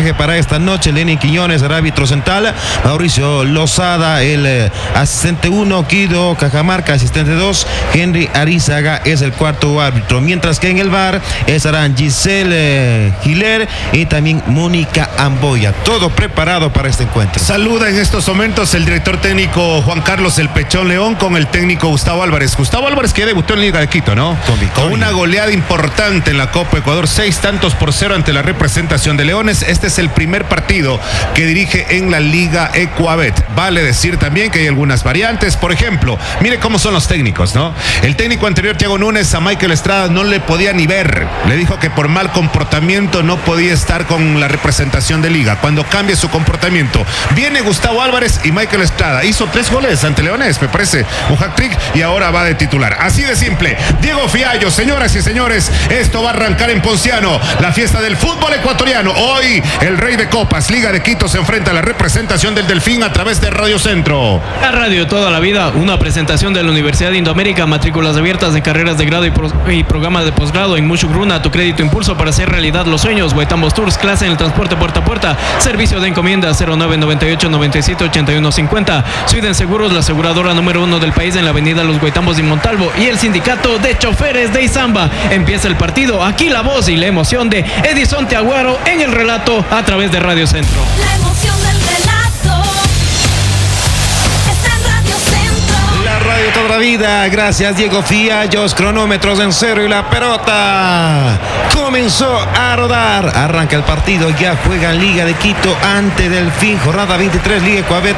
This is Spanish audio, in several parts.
arbitraje para esta noche. Lenin Quiñones, el árbitro central. Mauricio Lozada, el asistente 1. Guido Cajamarca, asistente 2. Henry Arizaga es el cuarto árbitro. Mientras que en el VAR estarán Giselle Giler y también Mónica Amboya. Todo preparado para este encuentro. Saluda en estos momentos el director técnico Juan Carlos El Pechón León con el técnico Gustavo Álvarez. Gustavo Álvarez, que debutó en Liga de Quito, ¿no? Con una goleada importante en la Copa Ecuador, 6-0 ante la representación de Leones. Este es el primer partido que dirige en la Liga Ecuabet. Vale decir también que hay algunas variantes. Por ejemplo, mire cómo son los técnicos, ¿no? El técnico anterior, Thiago Núñez, a Michael Estrada no le podía ni ver. Le dijo que por mal comportamiento no podía estar con la representación de Liga. Cuando cambie su comportamiento, viene Gustavo Álvarez y Michael Estrada. Hizo 3 goles ante Leones, me parece, un hat-trick, y ahora va de titular. Así de simple. Diego Fiallo, señoras y señores, esto va a arrancar en Ponciano, la fiesta del fútbol ecuatoriano. Hoy, el Rey de Copas, Liga de Quito, se enfrenta a la representación del Delfín a través de Radio Centro. La radio toda la vida, una presentación de la Universidad de Indoamérica, matrículas abiertas de carreras de grado y programas de posgrado en Mushugruna, tu crédito impulso para hacer realidad los sueños. Huetambos Tours, clase en el transporte puerta a puerta, servicio de encomienda 0998 97 81 50. Sweden Seguros, la aseguradora número 1 del país en la avenida Los Huetambos y Montalvo, y el sindicato de choferes de Izamba. Empieza el partido, aquí la voz y la emoción de Edison Teaguaro en el relato a través de Radio Centro. La emoción del relato está en Radio Centro. La radio toda la vida, gracias Diego Fiallos, cronómetros en cero y la pelota comenzó a rodar. Arranca el partido, ya juega Liga de Quito ante Delfín, jornada 23, Liga Ecuabet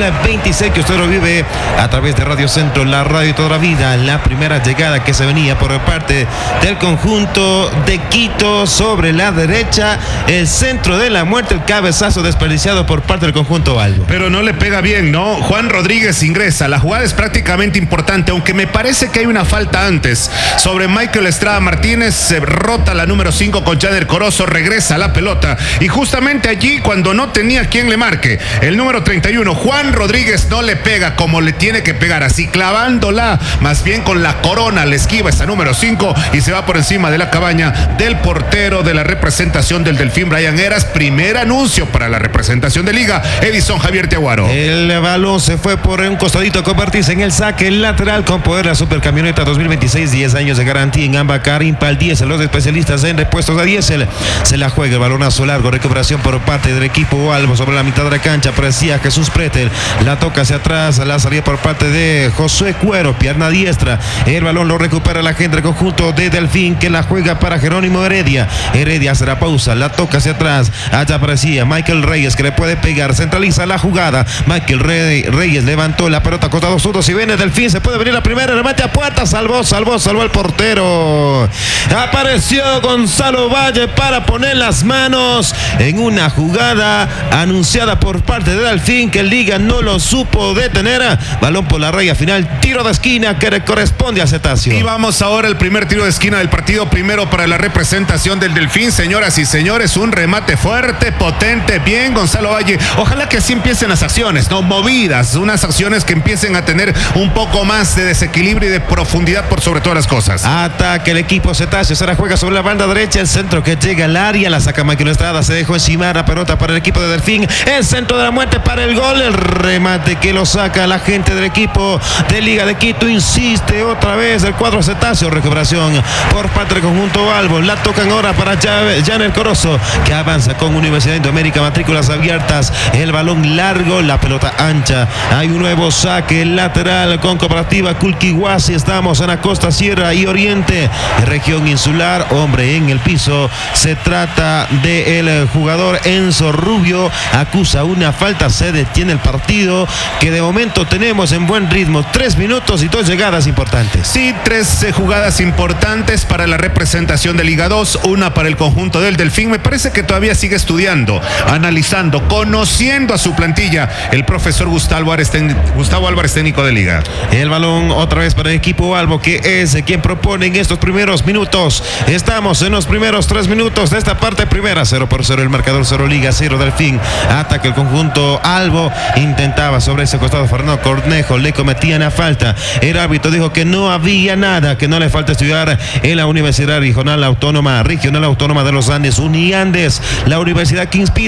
2026, que usted lo vive a través de Radio Centro, la radio toda la vida. La primera llegada que se venía por parte del conjunto de Quito sobre la derecha, el centro de la muerte, el cabezazo desperdiciado por parte del conjunto Albo. Pero no le pega bien, ¿no? Juan Rodríguez ingresa, la jugada es prácticamente importante, aunque me parece que hay una falta antes sobre Michael Estrada Martínez. Se rota la número 5 con Janer Corozo, regresa la pelota y justamente allí, cuando no tenía quien le marque, el número 31 Juan Rodríguez no le pega como le tiene que pegar, así clavándola, más bien con la corona le esquiva esa número 5 y se va por encima de la cabaña del portero de la representación del Delfín, Brian Heras. Primer anuncio para la representación de Liga, Edison Javier Teaguaro. El balón se fue por un costadito a convertirse en el saque lateral con poder la supercamioneta 2026, 10 años de garantía en Ambacar, Impal 10, los especialistas en repuestos a diésel. Se la juega el balonazo largo, recuperación por parte del equipo Albo sobre la mitad de la cancha, parecía Jesús Pretel, la toca hacia atrás, la salida por parte de Josué Cuero, pierna diestra, el balón lo recupera la gente del conjunto de Delfín, que la juega para Jerónimo Heredia. Heredia hace la pausa, la toca hacia atrás, allá aparecía Michael Reyes, que le puede pegar, centraliza la jugada. Michael Reyes levantó la pelota, costado zurdo, si viene Delfín se puede venir la primera, remate a puerta, salvó el portero. Apareció Gonzalo Valle para poner las manos en una jugada anunciada por parte de Delfín, que Liga no lo supo detener. Balón por la raya final, tiro de esquina que le corresponde a Cetacio. Y vamos ahora al primer tiro de esquina del partido, primero para la representación del Delfín. Señoras y señores, un remate fuerte, potente, bien Gonzalo Valle. Ojalá que así empiecen las acciones, ¿no? Movidas, unas acciones que empiecen a tener un poco más de desequilibrio y de profundidad por sobre todas las cosas. Ataque el equipo Cetacio, se la juega sobre la banda derecha, el centro que llega al área, la saca Michael Estrada, se dejó encima la pelota para el equipo de Delfín, el centro de la muerte para el gol, el remate que lo saca la gente del equipo de Liga de Quito, insiste otra vez el cuadro Cetacio, recuperación por parte del conjunto Albo, la tocan ahora para Janer Corozo, que avanza con Universidad de Indoamérica, matrículas abiertas, el balón largo, la pelota ancha, hay un nuevo saque lateral con Cooperativa Culquihuasi. Estamos en la costa, sierra y oriente, región insular, hombre en el piso, se trata del jugador Enzo Rubio, acusa una falta, se detiene el partido, que de momento tenemos en buen ritmo, 3 minutos y 2 llegadas importantes. Sí, 3 jugadas importantes para la representación de Liga 2, una para el conjunto del Delfín. Me parece que todavía sigue estudiando, analizando, conociendo a su plantilla el profesor Gustavo Álvarez, técnico de Liga. El balón otra vez para el equipo Albo, que es quien propone en estos primeros minutos. Estamos en los primeros 3 minutos de esta parte primera, 0-0 el marcador, 0 Liga, 0 Delfín. Ataca el conjunto Albo, intentaba sobre ese costado Fernando Cornejo, le cometían a falta. El árbitro dijo que no había nada, que no le falta estudiar en la Universidad Regional Autónoma de los Andes, Uniandes, la universidad que inspira